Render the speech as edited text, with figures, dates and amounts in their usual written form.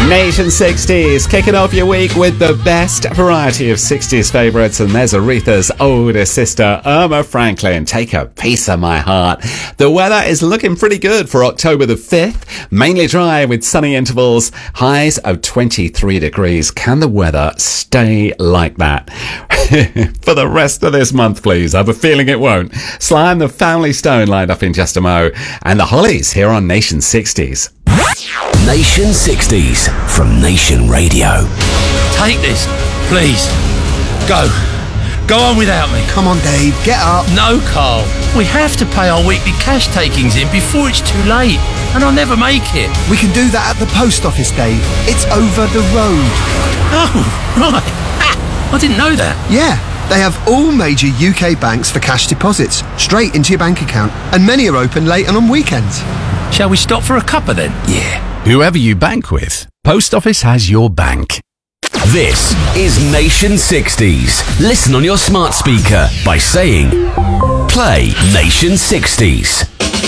Nation 60s, kicking off your week with the best variety of 60s favourites, and there's Aretha's older sister, Irma Franklin. Take a piece of my heart. The weather is looking pretty good for October the 5th. Mainly dry with sunny intervals, highs of 23 degrees. Can the weather stay like that for the rest of this month, please? I have a feeling it won't. Sly and the Family Stone lined up in just a mo, and the Hollies here on Nation 60s. Nation 60s from Nation Radio. Take this, please. Go. Go on without me. Come on, Dave, get up. No, Carl. We have to pay our weekly cash takings in before it's too late, and I'll never make it. We can do that at the post office, Dave. It's over the road. Oh, right. I didn't know that. Yeah, they have all major UK banks for cash deposits, straight into your bank account, and many are open late and on weekends. Shall we stop for a cuppa then? Yeah. Whoever you bank with, Post Office has your bank. This is Nation 60s. Listen on your smart speaker by saying, play Nation 60s.